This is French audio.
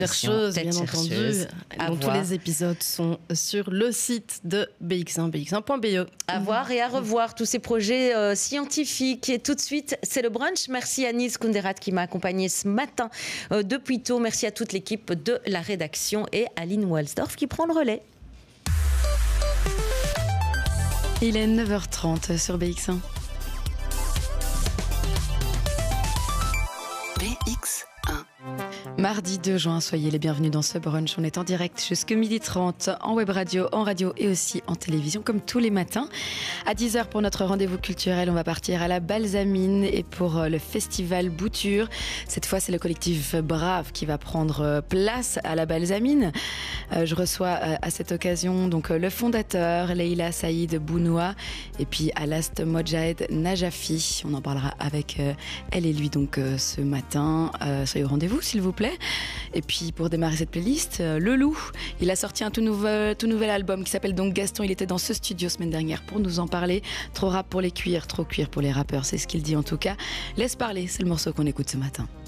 Chose, bien entendu. Donc, tous les épisodes sont sur le site de BX1, bx1.be. À voir et à revoir tous ces projets scientifiques. Et tout de suite, c'est le brunch. Merci à Nils Kunderat qui m'a accompagné ce matin depuis tôt. Merci à toute l'équipe de la rédaction et à Aline Walsdorf qui prend le relais. Il est 9h30 sur BX1. BX1. Mardi 2 juin, soyez les bienvenus dans ce brunch. On est en direct jusqu'à 12h30 en web radio, en radio et aussi en télévision comme tous les matins. À 10h pour notre rendez-vous culturel, on va partir à la Balsamine et pour le festival Bouture. Cette fois, c'est le collectif Brave qui va prendre place à la Balsamine. Je reçois à cette occasion donc le fondateur Leila Saïd Bounoua et puis Alast Mojahed Najafi. On en parlera avec elle et lui donc ce matin. Soyez au rendez-vous s'il vous plaît. Et puis pour démarrer cette playlist, Le Loup, il a sorti un tout nouvel album qui s'appelle donc Gaston. Il était dans ce studio semaine dernière pour nous en parler. Trop rap pour les cuirs, trop cuir pour les rappeurs, c'est ce qu'il dit en tout cas. Laisse parler, c'est le morceau qu'on écoute ce matin.